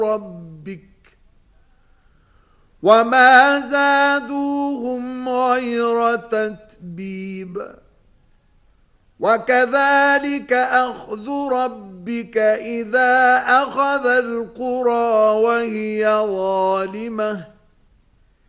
ربك وما زادوهم غير تتبيب وكذلك أخذ ربك إذا أخذ القرى وهي ظالمة